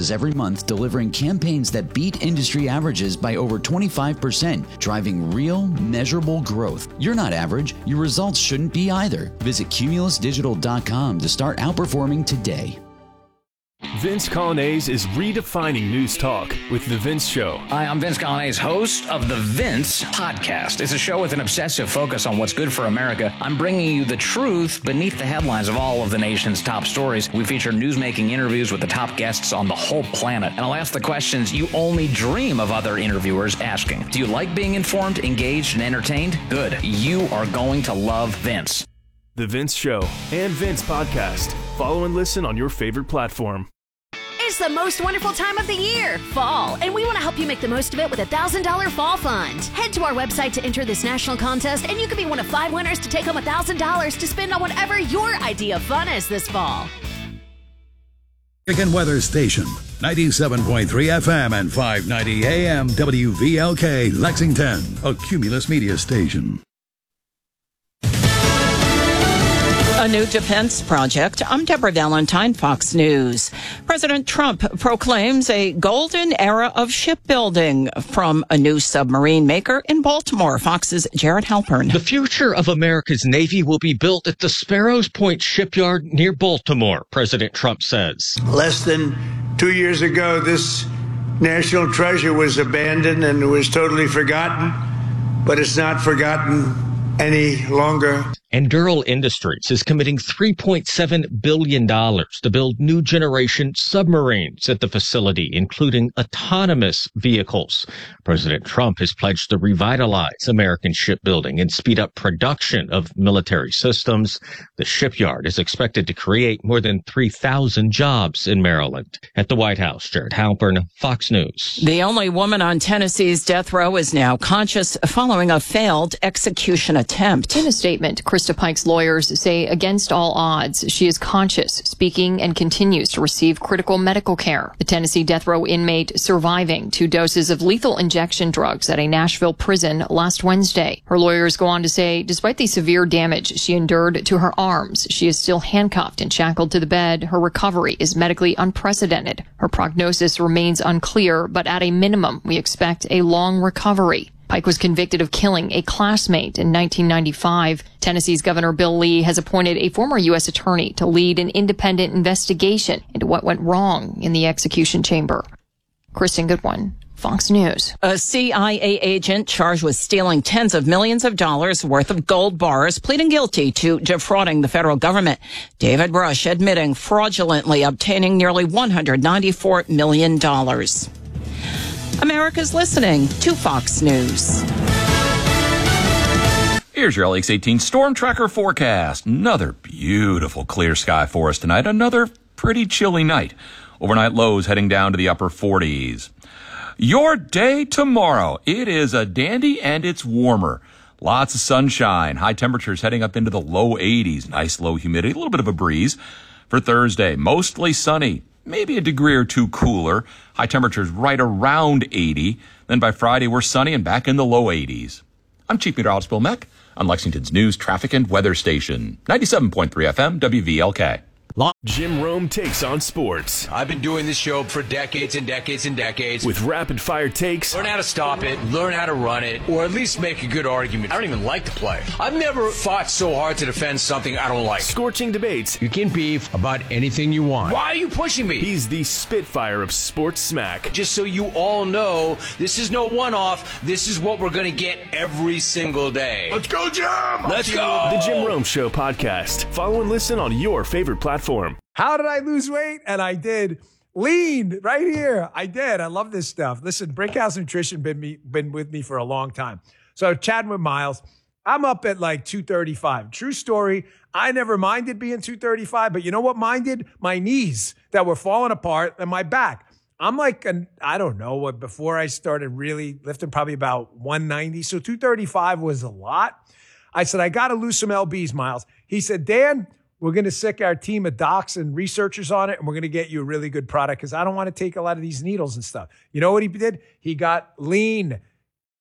resources every month, delivering campaigns that beat industry averages by over 25%, driving real, measurable growth. You're not average. Your results shouldn't be either. Visit cumulusdigital.com to start outperforming today. Vince Coglianese is redefining news talk with The Vince Show. Hi, I'm Vince Coglianese, host of The Vince Podcast. It's a show with an obsessive focus on what's good for America. I'm bringing you the truth beneath the headlines of all of the nation's top stories. We feature newsmaking interviews with the top guests on the whole planet. And I'll ask the questions you only dream of other interviewers asking. Do you like being informed, engaged, and entertained? Good. You are going to love Vince. The Vince Show and Vince Podcast. Follow and listen on your favorite platform. It's the most wonderful time of the year, fall, and we want to help you make the most of it with a $1,000 fall fund. Head to our website to enter this national contest, and you could be one of 5 winners to take home $1,000 to spend on whatever your idea of fun is this fall. American Weather Station, 97.3 FM and 590 AM WVLK, Lexington, a Cumulus Media station. A new defense project. I'm Deborah Valentine, Fox News. President Trump proclaims a golden era of shipbuilding from a new submarine maker in Baltimore. Fox's Jared Halpern. The future of America's Navy will be built at the Sparrows Point shipyard near Baltimore, President Trump says. Less than 2 years ago, this national treasure was abandoned and it was totally forgotten, but it's not forgotten any longer. And Durrell Industries is committing $3.7 billion to build new generation submarines at the facility, including autonomous vehicles. President Trump has pledged to revitalize American shipbuilding and speed up production of military systems. The shipyard is expected to create more than 3,000 jobs in Maryland. At the White House, Jared Halpern, Fox News. The only woman on Tennessee's death row is now conscious following a failed execution attempt. In a statement, Krista Pike's lawyers say against all odds, she is conscious, speaking, and continues to receive critical medical care. The Tennessee death row inmate surviving 2 doses of lethal injection drugs at a Nashville prison last Wednesday. Her lawyers go on to say, despite the severe damage she endured to her arms, she is still handcuffed and shackled to the bed. Her recovery is medically unprecedented. Her prognosis remains unclear, but at a minimum, we expect a long recovery. Pike was convicted of killing a classmate in 1995. Tennessee's Governor Bill Lee has appointed a former U.S. attorney to lead an independent investigation into what went wrong in the execution chamber. Kristen Goodwin, Fox News. A CIA agent charged with stealing tens of millions of dollars worth of gold bars, pleading guilty to defrauding the federal government. David Rush admitting fraudulently obtaining nearly $194 million. America's listening to Fox News. Here's your LX 18 Storm Tracker forecast. Another beautiful clear sky for us tonight. Another pretty chilly night. Overnight lows heading down to the upper 40s. Your day tomorrow. It is a dandy and it's warmer. Lots of sunshine. High temperatures heading up into the low 80s. Nice low humidity. A little bit of a breeze. For Thursday, mostly sunny. Maybe a degree or two cooler. High temperatures right around 80. Then by Friday, we're sunny and back in the low 80s. I'm Chief Meteorologist Bill Meck on Lexington's News, Traffic, and Weather Station. 97.3 FM, WVLK. Jim Rome takes on sports. I've been doing this show for decades and decades and decades. With rapid-fire takes. Learn how to stop it, learn how to run it, or at least make a good argument. I don't even like the play. I've never fought so hard to defend something I don't like. Scorching debates. You can beef about anything you want. Why are you pushing me? He's the Spitfire of sports smack. Just so you all know, this is no one-off. This is what we're going to get every single day. Let's go, Jim! Let's go! The Jim Rome Show podcast. Follow and listen on your favorite platform. How did I lose weight? And I did. Lean right here. I did. I love this stuff. Listen, Brickhouse Nutrition been with me for a long time. So chatting with Miles, I'm up at like 235. True story. I never minded being 235, but you know what minded? My knees that were falling apart and my back. I'm like, I don't know what, before I started really lifting, probably about 190. So 235 was a lot. I said, I got to lose some LBs, Miles. He said, Dan, we're going to sick our team of docs and researchers on it, and we're going to get you a really good product because I don't want to take a lot of these needles and stuff. You know what he did? He got lean.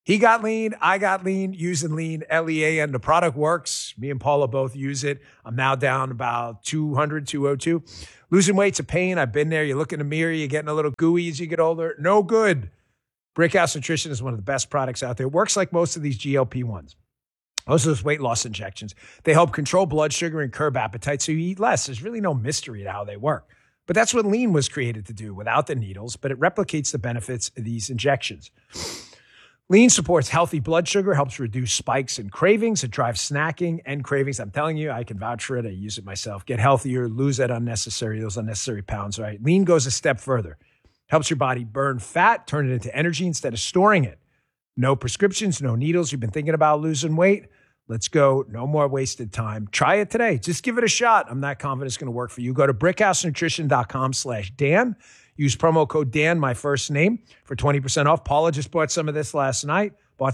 He got lean. I got lean using lean, Lean. The product works. Me and Paula both use it. I'm now down about 200, 202. Losing weight's a pain. I've been there. You look in the mirror, you're getting a little gooey as you get older. No good. Brickhouse Nutrition is one of the best products out there. It works like most of these GLP-1s. Most of those weight loss injections. They help control blood sugar and curb appetite so you eat less. There's really no mystery to how they work. But that's what lean was created to do without the needles, but it replicates the benefits of these injections. Lean supports healthy blood sugar, helps reduce spikes and cravings. It drives snacking and cravings. I'm telling you, I can vouch for it. I use it myself. Get healthier, lose those unnecessary pounds, right? Lean goes a step further. Helps your body burn fat, turn it into energy instead of storing it. No prescriptions, no needles. You've been thinking about losing weight? Let's go. No more wasted time. Try it today. Just give it a shot. I'm not confident it's going to work for you. Go to brickhousenutrition.com/Dan. Use promo code Dan, my first name, for 20% off. Paula just bought some of this last night.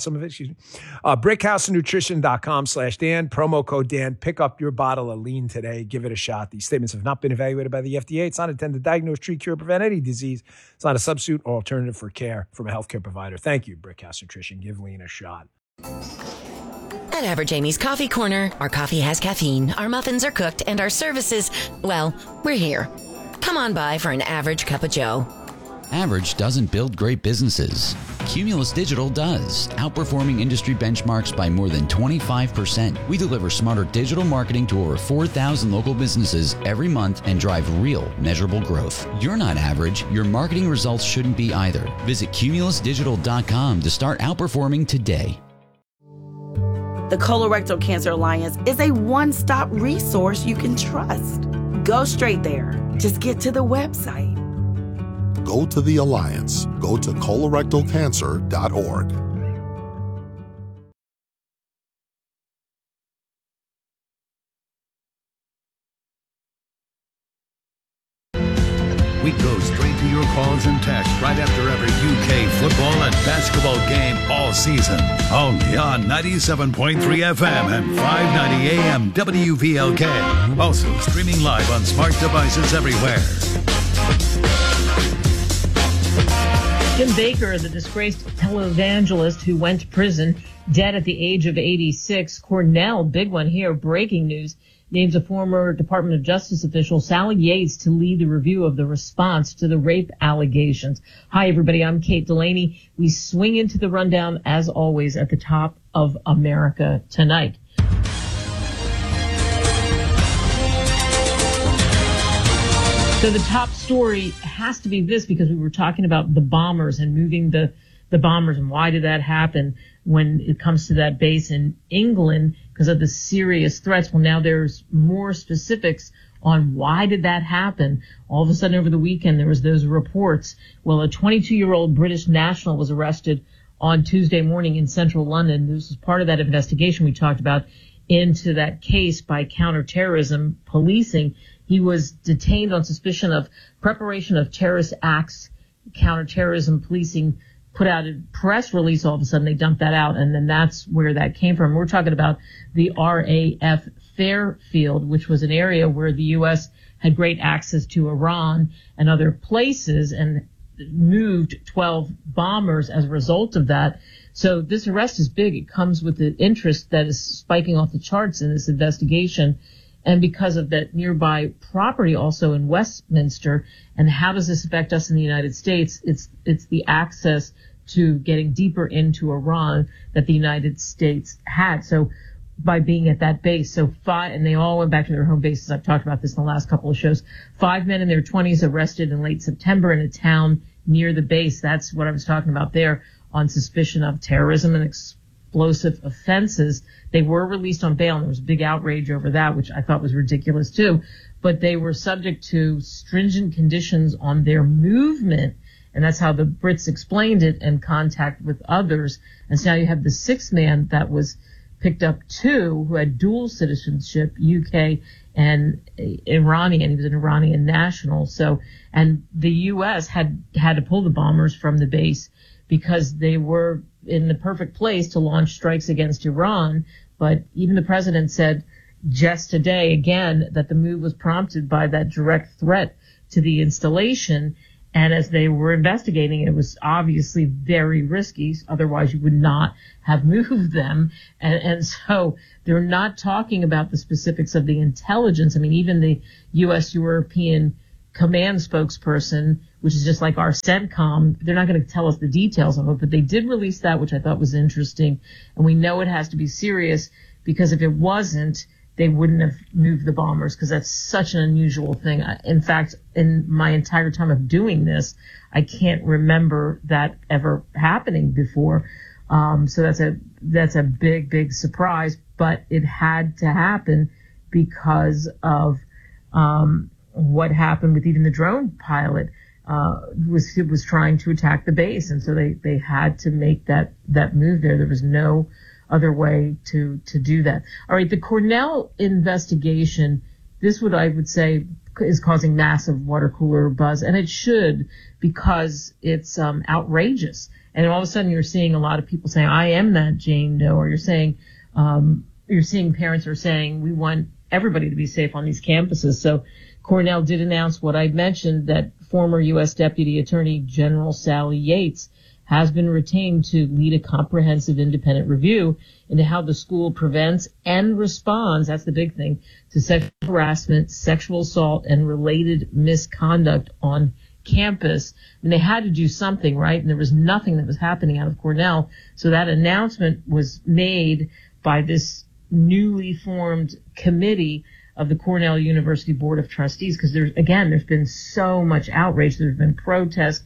Brickhousenutrition.com/Dan. Promo code Dan. Pick up your bottle of lean today. Give it a shot. These statements have not been evaluated by the FDA. It's not intended to diagnose, treat, cure, prevent any disease. It's not a substitute or alternative for care from a healthcare provider. Thank you, Brickhouse Nutrition. Give lean a shot. At Average Amy's Coffee Corner, our coffee has caffeine, our muffins are cooked, and our services, well, we're here. Come on by for an average cup of joe. Average doesn't build great businesses. Cumulus Digital does, outperforming industry benchmarks by more than 25%. We deliver smarter digital marketing to over 4,000 local businesses every month and drive real, measurable growth. You're not average. Your marketing results shouldn't be either. Visit cumulusdigital.com to start outperforming today. The Colorectal Cancer Alliance is a one-stop resource you can trust. Go straight there. Just get to the website. Go to the Alliance. Go to colorectalcancer.org. We go straight to your calls and texts right after every UK football and basketball game all season. Only on 97.3 FM and 590 AM WVLK. Also streaming live on smart devices everywhere. Jim Baker, the disgraced televangelist who went to prison, dead at the age of 86. Cornell, big one here, breaking news, names a former Department of Justice official, Sally Yates, to lead the review of the response to the rape allegations. Hi, everybody. I'm Kate Delaney. We swing into the rundown, as always, at the top of America Tonight. So the top story has to be this, because we were talking about the bombers and moving the bombers, and why did that happen when it comes to that base in England because of the serious threats. Well, now there's more specifics on why did that happen. All of a sudden over the weekend there was those reports. Well, a 22-year-old British national was arrested on Tuesday morning in central London. This was part of that investigation we talked about into that case by counterterrorism policing. He was detained on suspicion of preparation of terrorist acts. Counterterrorism policing put out a press release. All of a sudden they dumped that out, and then that's where that came from. We're talking about the RAF Fairfield, which was an area where the U.S. had great access to Iran and other places, and moved 12 bombers as a result of that. So this arrest is big. It comes with the interest that is spiking off the charts in this investigation. And because of that nearby property also in Westminster. And how does this affect us in the United States? It's the access to getting deeper into Iran that the United States had. So by being at that base, and they all went back to their home bases. I've talked about this in the last couple of shows. 5 men in their 20s arrested in late September in a town near the base. That's what I was talking about there, on suspicion of terrorism and explosive offenses. They were released on bail, and there was a big outrage over that, which I thought was ridiculous too. But they were subject to stringent conditions on their movement, and that's how the Brits explained it, and contact with others. And so now you have the sixth man that was picked up too, who had dual citizenship, UK and Iranian. He was an Iranian national. So, and the U.S. had to pull the bombers from the base because they were in the perfect place to launch strikes against Iran. But even the president said just today, again, that the move was prompted by that direct threat to the installation. And as they were investigating, it was obviously very risky. Otherwise, you would not have moved them. And so they're not talking about the specifics of the intelligence. I mean, even the U.S. European Command spokesperson, which is just like our CENTCOM, they're not going to tell us the details of it, but they did release that, which I thought was interesting. And we know it has to be serious, because if it wasn't, they wouldn't have moved the bombers, because that's such an unusual thing. In fact, in my entire time of doing this, I can't remember that ever happening before. So that's a big, big surprise, but it had to happen because of what happened with even the drone pilot. Was trying to attack the base, and so they had to make that move there. There was no other way to do that. All right, the Cornell investigation, this what I would say is causing massive water cooler buzz, and it should, because it's outrageous. And all of a sudden you're seeing a lot of people saying, I am that Jane Doe, or you're seeing parents are saying, we want everybody to be safe on these campuses. So Cornell did announce what I mentioned, that former U.S. Deputy Attorney General Sally Yates has been retained to lead a comprehensive independent review into how the school prevents and responds, that's the big thing, to sexual harassment, sexual assault, and related misconduct on campus. And they had to do something, right? And there was nothing that was happening out of Cornell. So that announcement was made by this newly formed committee of the Cornell University Board of Trustees, because there's been so much outrage. There's been protests,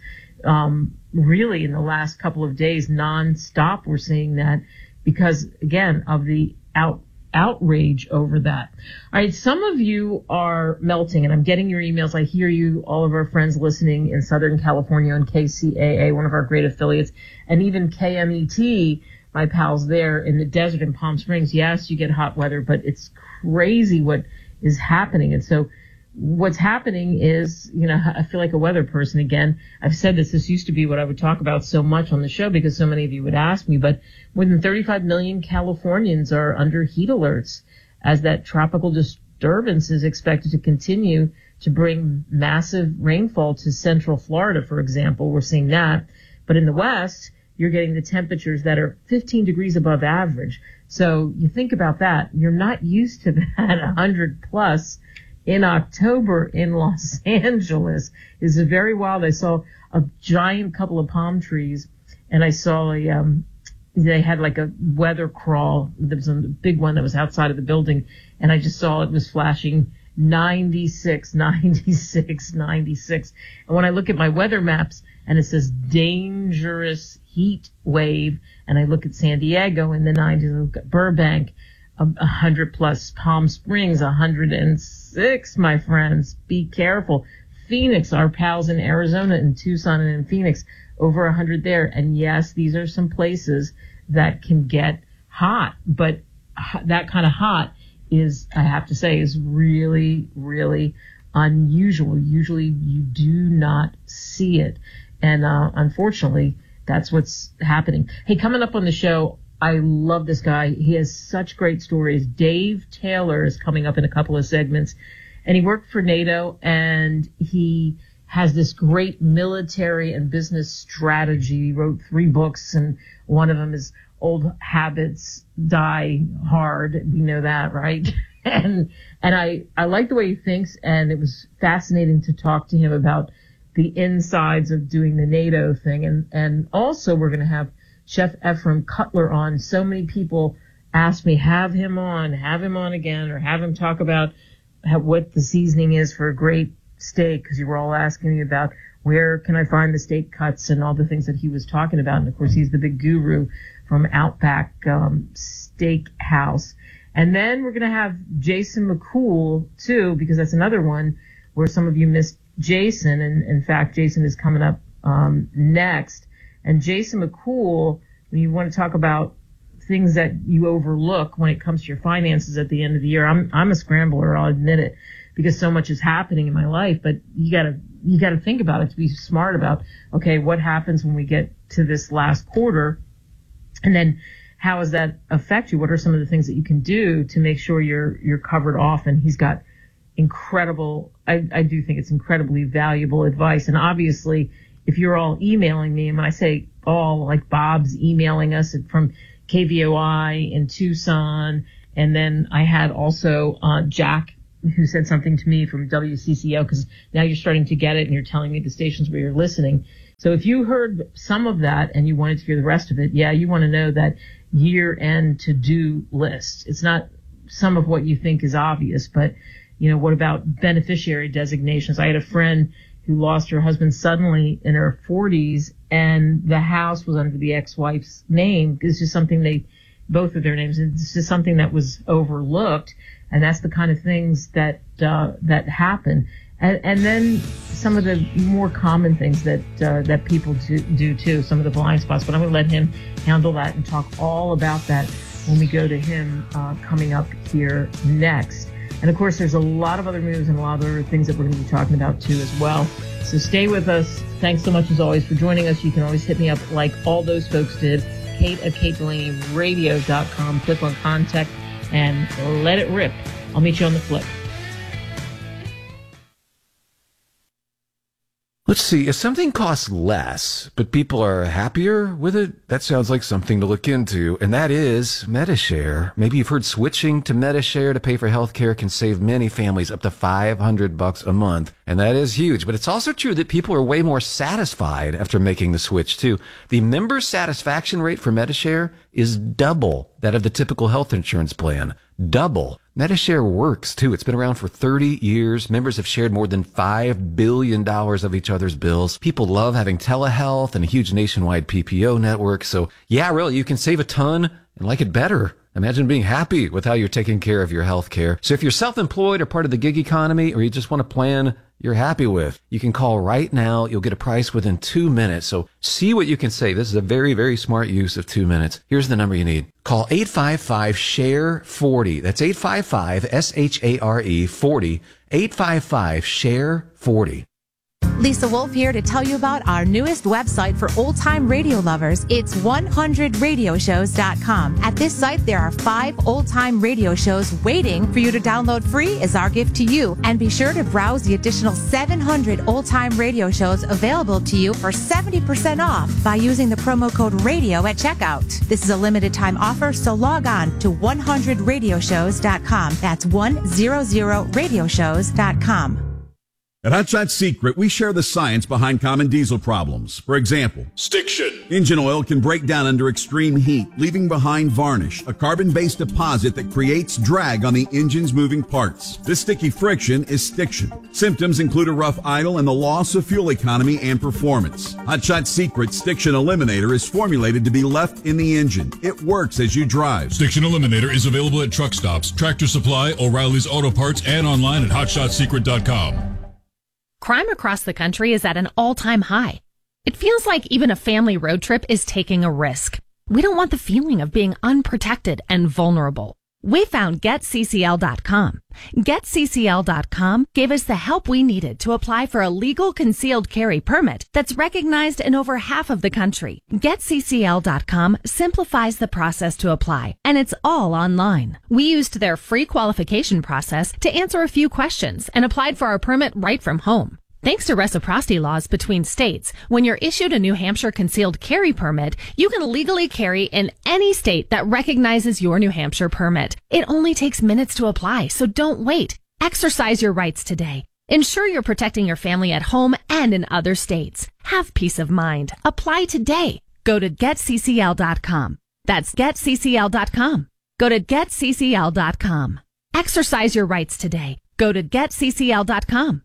really in the last couple of days, nonstop. We're seeing that because, again, of the outrage over that. All right, some of you are melting, and I'm getting your emails. I hear you, all of our friends listening in Southern California on KCAA, one of our great affiliates, and even KMET, my pals there in the desert in Palm Springs. Yes, you get hot weather, but it's crazy what is happening. And so what's happening is, I feel like a weather person again. I've said this used to be what I would talk about so much on the show because so many of you would ask me, but more than 35 million Californians are under heat alerts as that tropical disturbance is expected to continue to bring massive rainfall to central Florida, for example. We're seeing that. But in the West, you're getting the temperatures that are 15 degrees above average. So you think about that. You're not used to that 100 plus in October in Los Angeles. Is very wild. I saw a giant couple of palm trees, and I saw they had like a weather crawl. There was a big one that was outside of the building, and I just saw it was flashing 96, 96, 96. And when I look at my weather maps and it says dangerous heat wave, and I look at San Diego in the 90s, look at Burbank, 100 plus, Palm Springs, 106, my friends. Be careful. Phoenix, our pals in Arizona and Tucson and in Phoenix, over 100 there. And yes, these are some places that can get hot, but that kind of hot is, I have to say, is really, really unusual. Usually you do not see it. And unfortunately, that's what's happening. Hey, coming up on the show, I love this guy. He has such great stories. Dave Taylor is coming up in a couple of segments, and he worked for NATO, and he has this great military and business strategy. He wrote 3 books, and one of them is Old Habits Die Hard. We know that, right? And I like the way he thinks, and it was fascinating to talk to him about the insides of doing the NATO thing. And also we're going to have Chef Ephraim Cutler on. So many people ask me, have him on again, or have him talk about what the seasoning is for a great steak, because you were all asking me about where can I find the steak cuts and all the things that he was talking about. And of course, he's the big guru from Outback Steakhouse. And then we're going to have Jason McCool too, because that's another one where some of you missed Jason. And in fact, Jason is coming up next. And Jason McCool, when you want to talk about things that you overlook when it comes to your finances at the end of the year, I'm a scrambler, I'll admit it, because so much is happening in my life. But you gotta think about it, to be smart about, okay, what happens when we get to this last quarter, and then how does that affect you? What are some of the things that you can do to make sure you're covered off? And he's got incredible. I do think it's incredibly valuable advice. And obviously, if you're all emailing me, and when I say all, like Bob's emailing us from KVOI in Tucson, and then I had also Jack, who said something to me from WCCO, because now you're starting to get it and you're telling me the stations where you're listening. So if you heard some of that and you wanted to hear the rest of it, yeah, you want to know that year-end to-do list. It's not some of what you think is obvious, but, you know, what about beneficiary designations? I had a friend who lost her husband suddenly in her 40s, and the house was under the ex-wife's name. It's just something both of their names, it's just something that was overlooked, and that's the kind of things that happen. And then some of the more common things that people do too, some of the blind spots. But I'm going to let him handle that and talk all about that when we go to him coming up here next. And of course, there's a lot of other news and a lot of other things that we're going to be talking about too as well. So stay with us. Thanks so much as always for joining us. You can always hit me up like all those folks did. Kate at KateDelaneyRadio.com. Click on contact and let it rip. I'll meet you on the flip. Let's see, if something costs less, but people are happier with it, that sounds like something to look into, and that is Medi-Share. Maybe you've heard switching to Medi-Share to pay for healthcare can save many families up to $500 a month, and that is huge. But it's also true that people are way more satisfied after making the switch, too. The member satisfaction rate for Medi-Share is double that of the typical health insurance plan. Double. Medi-Share works, too. It's been around for 30 years. Members have shared more than $5 billion of each other's bills. People love having telehealth and a huge nationwide PPO network. So, yeah, really, you can save a ton and like it better. Imagine being happy with how you're taking care of your health care. So if you're self-employed or part of the gig economy, or you just want a plan you're happy with, you can call right now. You'll get a price within 2 minutes. So see what you can save. This is a very, very smart use of 2 minutes. Here's the number you need. Call 855-SHARE-40. That's 855-SHARE-40. 855-SHARE-40. Lisa Wolf here to tell you about our newest website for old-time radio lovers. It's 100radioshows.com. At this site, there are 5 old-time radio shows waiting for you to download free as our gift to you. And be sure to browse the additional 700 old-time radio shows available to you for 70% off by using the promo code RADIO at checkout. This is a limited-time offer, so log on to 100radioshows.com. That's 100radioshows.com. At Hot Shot Secret, we share the science behind common diesel problems. For example, stiction. Engine oil can break down under extreme heat, leaving behind varnish, a carbon-based deposit that creates drag on the engine's moving parts. This sticky friction is stiction. Symptoms include a rough idle and the loss of fuel economy and performance. Hot Shot Secret Stiction Eliminator is formulated to be left in the engine. It works as you drive. Stiction Eliminator is available at truck stops, Tractor Supply, O'Reilly's Auto Parts, and online at hotshotsecret.com. Crime across the country is at an all-time high. It feels like even a family road trip is taking a risk. We don't want the feeling of being unprotected and vulnerable. We found GetCCL.com. GetCCL.com gave us the help we needed to apply for a legal concealed carry permit that's recognized in over half of the country. GetCCL.com simplifies the process to apply, and it's all online. We used their free qualification process to answer a few questions and applied for our permit right from home. Thanks to reciprocity laws between states, when you're issued a New Hampshire concealed carry permit, you can legally carry in any state that recognizes your New Hampshire permit. It only takes minutes to apply, so don't wait. Exercise your rights today. Ensure you're protecting your family at home and in other states. Have peace of mind. Apply today. Go to GetCCL.com. That's GetCCL.com. Go to GetCCL.com. Exercise your rights today. Go to GetCCL.com.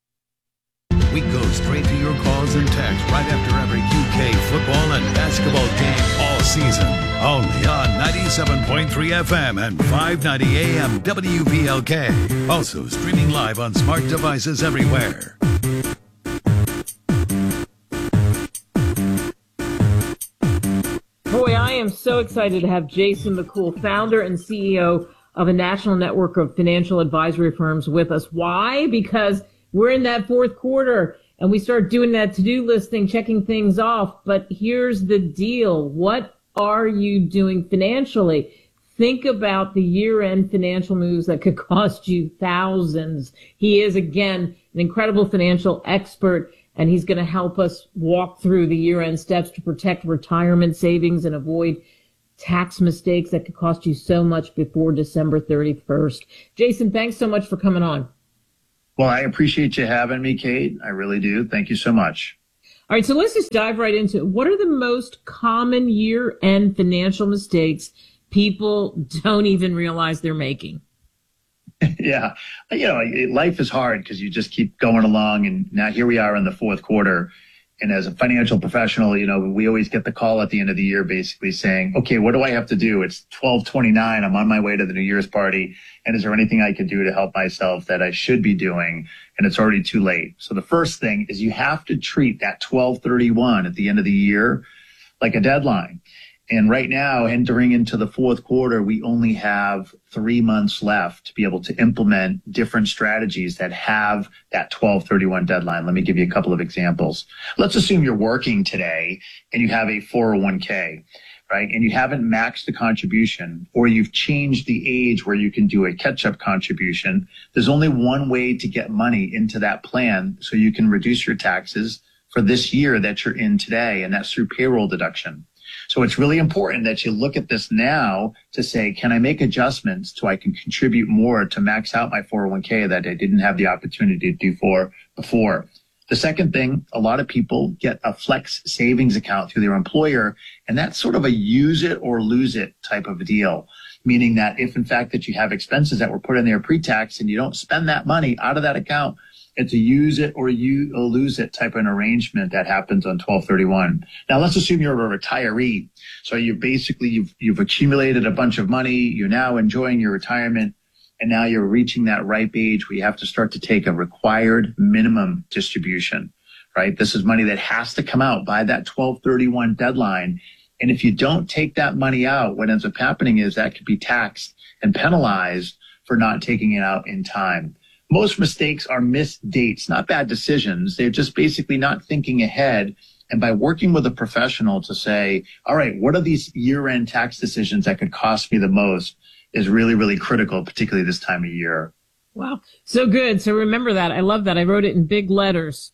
We go straight to your calls and texts right after every UK football and basketball game all season. Only on 97.3 FM and 590 AM WVLK. Also streaming live on smart devices everywhere. Boy, I am so excited to have Jason McCool, founder and CEO of a national network of financial advisory firms, with us. Why? Because we're in that fourth quarter and we start doing that to-do list thing, checking things off. But here's the deal. What are you doing financially? think about the year-end financial moves that could cost you thousands. He is, again, an incredible financial expert, and he's going to help us walk through the year-end steps to protect retirement savings and avoid tax mistakes that could cost you so much before December 31st. Jason, thanks so much for coming on. Well, I appreciate you having me, Kate. I really do. Thank you so much. All right, so let's just dive right into it. What are the most common year-end financial mistakes people don't even realize they're making? Yeah. Life is hard because you just keep going along. And now here we are in the fourth quarter. And as a financial professional, we always get the call at the end of the year basically saying, okay, what do I have to do? It's 12/29. I'm on my way to the New Year's party. And is there anything I can do to help myself that I should be doing? And it's already too late. So the first thing is you have to treat that 12/31 at the end of the year like a deadline. And right now, entering into the fourth quarter, we only have 3 months left to be able to implement different strategies that have that 12/31 deadline. Let me give you a couple of examples. Let's assume you're working today and you have a 401k, right? And you haven't maxed the contribution, or you've changed the age where you can do a catch-up contribution. There's only one way to get money into that plan so you can reduce your taxes for this year that you're in today, and that's through payroll deduction. So it's really important that you look at this now to say, can I make adjustments so I can contribute more to max out my 401k that I didn't have the opportunity to do for before? The second thing, a lot of people get a flex savings account through their employer, and that's sort of a use it or lose it type of a deal, meaning that if in fact that you have expenses that were put in there pre-tax and you don't spend that money out of that account, it's a use it or you lose it type of an arrangement that happens on 12/31. Now let's assume you're a retiree. So you've accumulated a bunch of money. You're now enjoying your retirement, and now you're reaching that ripe age where you have to start to take a required minimum distribution, right? This is money that has to come out by that 12/31 deadline. And if you don't take that money out, what ends up happening is that could be taxed and penalized for not taking it out in time. Most mistakes are missed dates, not bad decisions. They're just basically not thinking ahead. And by working with a professional to say, all right, what are these year-end tax decisions that could cost me the most is really, really critical, particularly this time of year. Wow. So good. So remember that. I love that. I wrote it in big letters.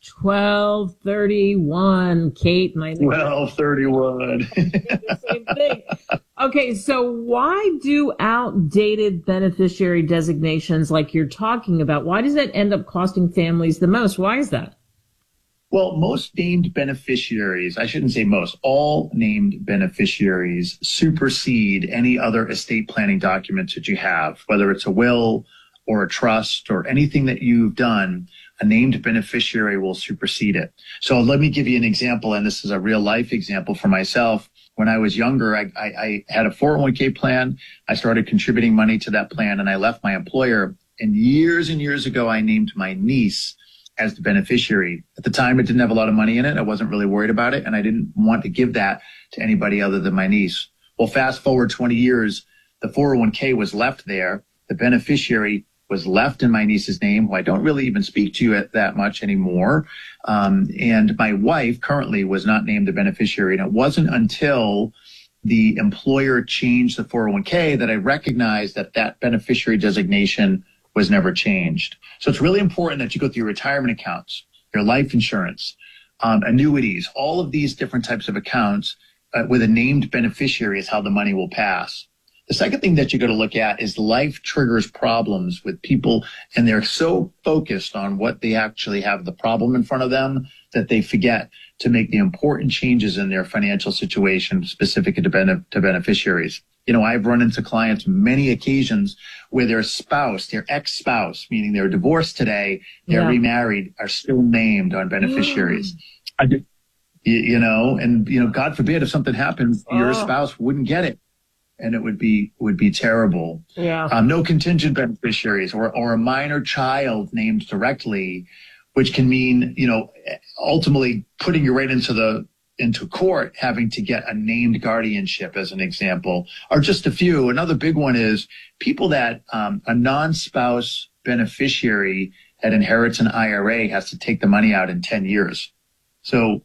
12/31, Kate. 12/31. Same thing. Okay. So why do outdated beneficiary designations like you're talking about, why does that end up costing families the most? Why is that? Well, most named beneficiaries, I shouldn't say most, all named beneficiaries supersede any other estate planning documents that you have, whether it's a will or a trust or anything that you've done. A named beneficiary will supersede it. So let me give you an example, and this is a real life example for myself. When I was younger, I had a 401k plan. I started contributing money to that plan, and I left my employer. And years ago, I named my niece as the beneficiary. At the time, it didn't have a lot of money in it. I wasn't really worried about it, and I didn't want to give that to anybody other than my niece. Well, fast forward 20 years, the 401k was left there. The beneficiary was left in my niece's name, who I don't really even speak to that much anymore. And my wife currently was not named the beneficiary. And it wasn't until the employer changed the 401k that I recognized that that beneficiary designation was never changed. So it's really important that you go through your retirement accounts, your life insurance, annuities, all of these different types of accounts with a named beneficiary is how the money will pass. The second thing that you got to look at is life triggers problems with people, and they're so focused on what they actually have the problem in front of them that they forget to make the important changes in their financial situation specific to beneficiaries. You know, I've run into clients many occasions where their spouse, their ex-spouse, meaning they're divorced today, they're remarried, are still named on beneficiaries. God forbid if something happens, your spouse wouldn't get it. And it would be terrible. Yeah. No contingent beneficiaries or a minor child named directly, which can mean, ultimately putting you right into court, having to get a named guardianship as an example, are just a few. Another big one is people that a non-spouse beneficiary that inherits an IRA has to take the money out in 10 years. So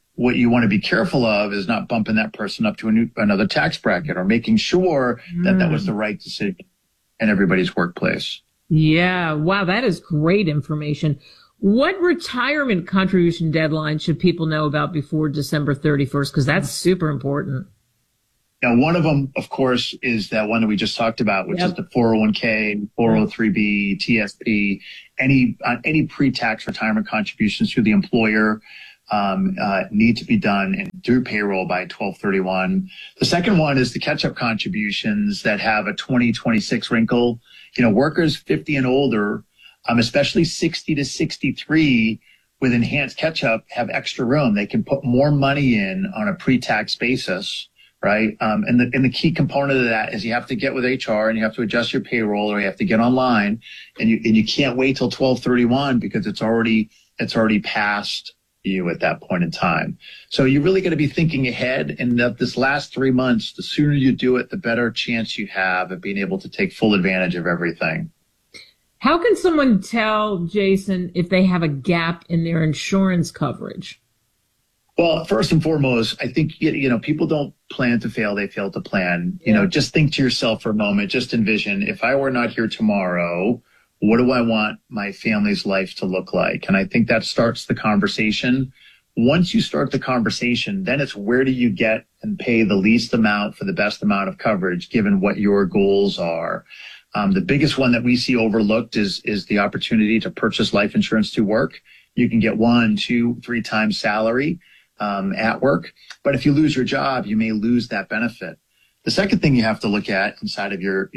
what you want to be careful of is not bumping that person up to another tax bracket, or making sure that was the right decision in everybody's workplace. Yeah. Wow. That is great information. What retirement contribution deadline should people know about before December 31st? Because that's super important. Now, one of them, of course, is that one that we just talked about, which is the 401k, 403b, TSP, any pre-tax retirement contributions to the employer need to be done and through payroll by 12/31. The second one is the catch-up contributions that have a 2026 wrinkle. Workers 50 and older, especially 60 to 63 with enhanced catch-up, have extra room. They can put more money in on a pre-tax basis. Right. And the key component of that is you have to get with HR and you have to adjust your payroll, or you have to get online, and you can't wait till 12/31 because it's already past you at that point in time. So you're really going to be thinking ahead, and that this last 3 months, the sooner you do it, the better chance you have of being able to take full advantage of everything. How can someone tell, Jason, if they have a gap in their insurance coverage? Well, first and foremost, I think, people don't plan to fail. They fail to plan. Just think to yourself for a moment, just envision, if I were not here tomorrow, what do I want my family's life to look like? And I think that starts the conversation. Once you start the conversation, then it's where do you get and pay the least amount for the best amount of coverage, given what your goals are. The biggest one that we see overlooked is the opportunity to purchase life insurance through work. You can get 1, 2, 3 times salary at work. But if you lose your job, you may lose that benefit. The second thing you have to look at inside of your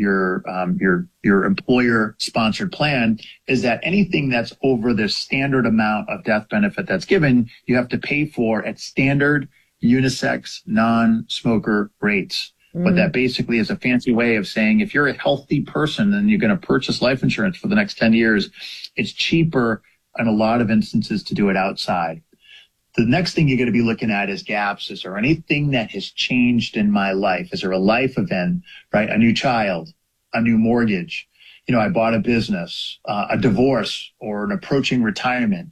employer sponsored plan is that anything that's over the standard amount of death benefit that's given, you have to pay for at standard unisex non-smoker rates. But that basically is a fancy way of saying if you're a healthy person and you're going to purchase life insurance for the next 10 years, it's cheaper in a lot of instances to do it outside. The next thing you're going to be looking at is gaps. Is there anything that has changed in my life? Is there a life event, right? A new child, a new mortgage. I bought a business, a divorce, or an approaching retirement.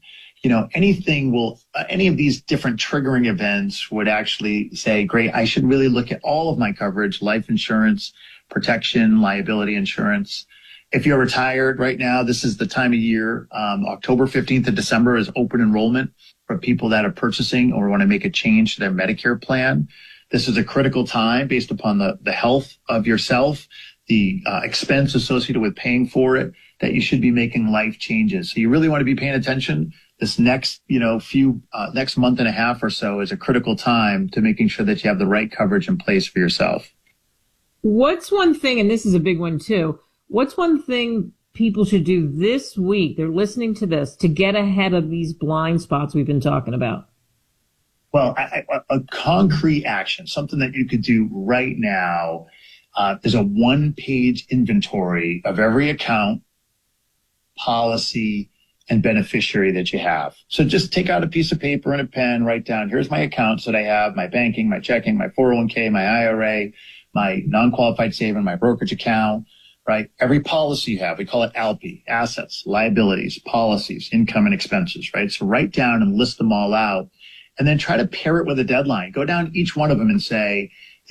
Any of these different triggering events would actually say, great, I should really look at all of my coverage, life insurance, protection, liability insurance. If you're retired right now, this is the time of year. October 15th to December is open enrollment for people that are purchasing or want to make a change to their Medicare plan. This is a critical time based upon the health of yourself, the expense associated with paying for it, that you should be making life changes. So you really want to be paying attention. This next, next month and a half or so is a critical time to making sure that you have the right coverage in place for yourself. What's one thing, and this is a big one too, what's one thing people should do this week, they're listening to this, to get ahead of these blind spots we've been talking about? Well, a concrete action, something that you could do right now. There's a 1-page inventory of every account, policy, and beneficiary that you have. So just take out a piece of paper and a pen, write down, here's my accounts that I have, my banking, my checking, my 401k, my IRA, my non-qualified saving, my brokerage account, right? Every policy you have, we call it ALPI, assets, liabilities, policies, income, and expenses, right? So write down and list them all out, and then try to pair it with a deadline. Go down each one of them and say,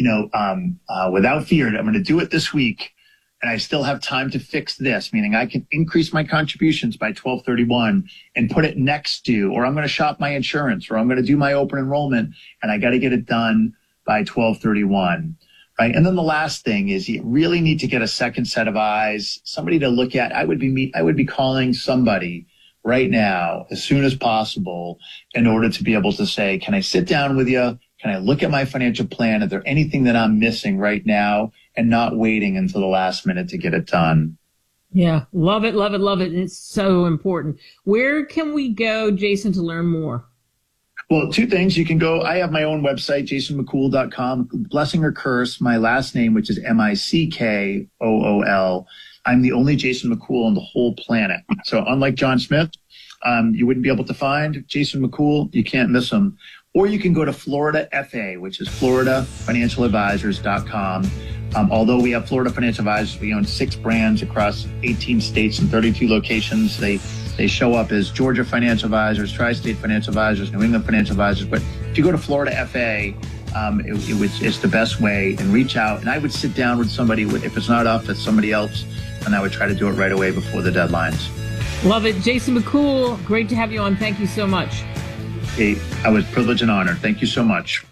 without fear, I'm going to do it this week, and I still have time to fix this, meaning I can increase my contributions by 12/31 and put it next to, or I'm going to shop my insurance, or I'm going to do my open enrollment, and I got to get it done by 12/31. Right. And then the last thing is you really need to get a second set of eyes, somebody to look at. I would be calling somebody right now as soon as possible in order to be able to say, can I sit down with you? Can I look at my financial plan? Is there anything that I'm missing right now, and not waiting until the last minute to get it done? Yeah. Love it. Love it. Love it. It's so important. Where can we go, Jason, to learn more? Well, 2 things. You can go, I have my own website, jasonmccool.com, blessing or curse, my last name, which is MICKOOL. I'm the only Jason McCool on the whole planet. So unlike John Smith, you wouldn't be able to find Jason McCool. You can't miss him. Or you can go to Florida FA, which is floridafinancialadvisors.com. Although we have Florida Financial Advisors, we own 6 brands across 18 states and 32 locations. They show up as Georgia Financial Advisors, Tri-State Financial Advisors, New England Financial Advisors, but If you go to Florida FA, it's the best way, and reach out. And I would sit down with somebody, if it's not us, it's somebody else, and I would try to do it right away before the deadlines. Love it. Jason McCool, great to have you on. Thank you so much. Hey, I was privileged and honored. Thank you so much.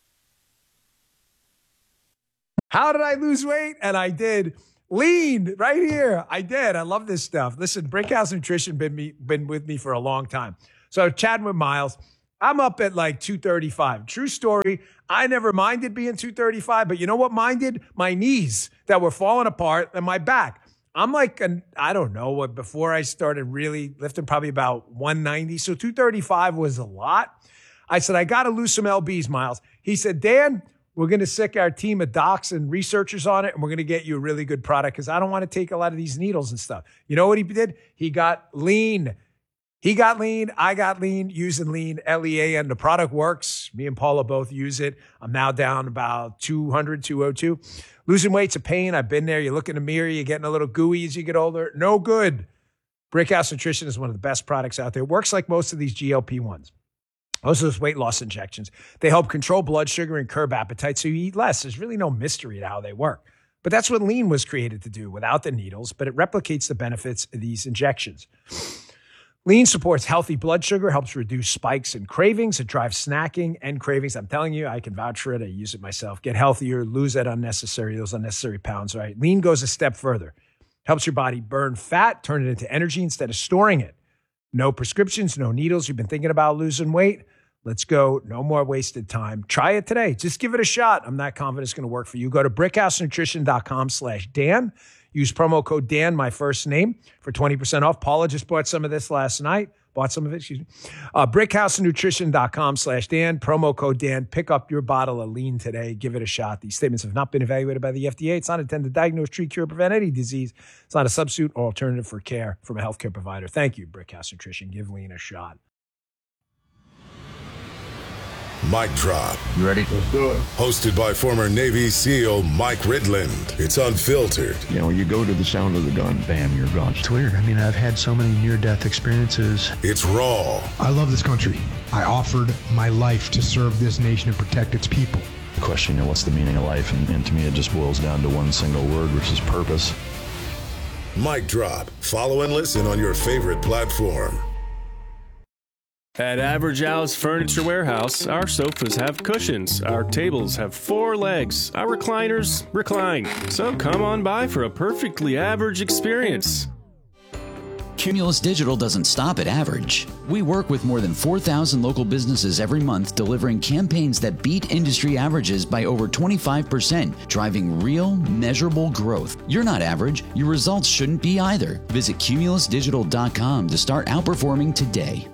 How did I lose weight? And I did. Lean right here. I did. I love this stuff. Listen, Brickhouse Nutrition been with me for a long time. So chatting with Miles, I'm up at like 235. True story. I never minded being 235, but you know what minded? My knees that were falling apart and my back. I'm like, I don't know what, before I started really lifting, probably about 190. So 235 was a lot. I said, I got to lose some LBs, Miles. He said, Dan, we're going to sick our team of docs and researchers on it, and we're going to get you a really good product because I don't want to take a lot of these needles and stuff. You know what he did? He got lean. He got lean. I got lean, using lean, Lean. The product works. Me and Paula both use it. I'm now down about 200, 202. Losing weight's a pain. I've been there. You look in the mirror, you're getting a little gooey as you get older. No good. Brickhouse Nutrition is one of the best products out there. It works like most of these GLP-1s. Most of those weight loss injections. They help control blood sugar and curb appetite so you eat less. There's really no mystery to how they work. But that's what lean was created to do without the needles, but it replicates the benefits of these injections. Lean supports healthy blood sugar, helps reduce spikes and cravings. It drives snacking and cravings. I'm telling you, I can vouch for it. I use it myself. Get healthier, lose those unnecessary pounds, right? Lean goes a step further. Helps your body burn fat, turn it into energy instead of storing it. No prescriptions, no needles. You've been thinking about losing weight? Let's go. No more wasted time. Try it today. Just give it a shot. I'm not confident it's going to work for you. Go to brickhousenutrition.com/Dan. Use promo code Dan, my first name, for 20% off. Paula just bought some of this last night. Brickhousenutrition.com/Dan. Promo code Dan. Pick up your bottle of lean today. Give it a shot. These statements have not been evaluated by the FDA. It's not intended to diagnose, treat, cure, prevent any disease. It's not a substitute or alternative for care from a healthcare provider. Thank you, Brickhouse Nutrition. Give lean a shot. Mic Drop. You ready? Let's do it. Hosted by former Navy SEAL Mike Ridland. It's unfiltered. You know, you go to the sound of the gun, bam, you're gone. It's weird. I mean, I've had so many near-death experiences. It's raw. I love this country. I offered my life to serve this nation and protect its people. The question, you know, what's the meaning of life? And to me, it just boils down to one single word, which is purpose. Mic Drop. Follow and listen on your favorite platform. At Average Al's Furniture Warehouse, our sofas have cushions, our tables have 4 legs, our recliners recline. So come on by for a perfectly average experience. Cumulus Digital doesn't stop at average. We work with more than 4,000 local businesses every month, delivering campaigns that beat industry averages by over 25%, driving real, measurable growth. You're not average. Your results shouldn't be either. Visit cumulusdigital.com to start outperforming today.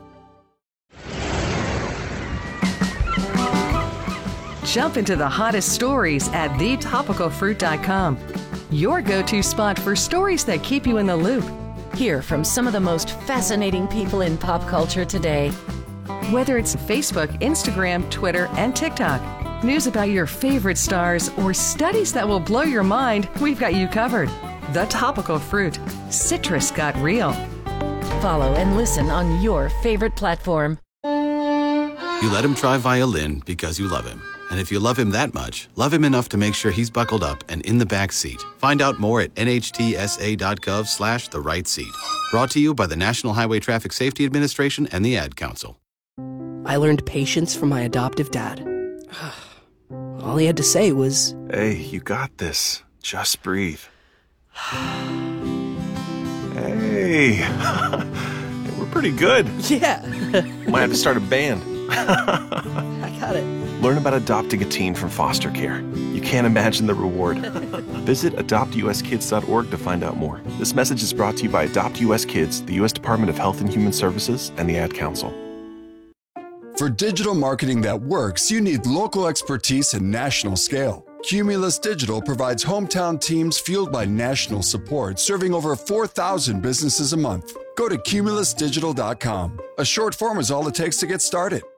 Jump into the hottest stories at thetopicalfruit.com. Your go-to spot for stories that keep you in the loop. Hear from some of the most fascinating people in pop culture today. Whether it's Facebook, Instagram, Twitter, and TikTok, news about your favorite stars, or studies that will blow your mind, we've got you covered. The Topical Fruit. Citrus got real. Follow and listen on your favorite platform. You let him try violin because you love him. And if you love him that much, love him enough to make sure he's buckled up and in the back seat. Find out more at nhtsa.gov/the right seat. Brought to you by the National Highway Traffic Safety Administration and the Ad Council. I learned patience from my adoptive dad. All he had to say was, "Hey, you got this. Just breathe." Hey, we're pretty good. Yeah. Might have to start a band. I got it. Learn about adopting a teen from foster care. You can't imagine the reward. Visit adoptuskids.org to find out more. This message is brought to you by Adopt US Kids, the U.S. Department of Health and Human Services, and the Ad Council. For digital marketing that works, you need local expertise and national scale. Cumulus Digital provides hometown teams fueled by national support, serving over 4,000 businesses a month. Go to cumulusdigital.com. A short form is all it takes to get started.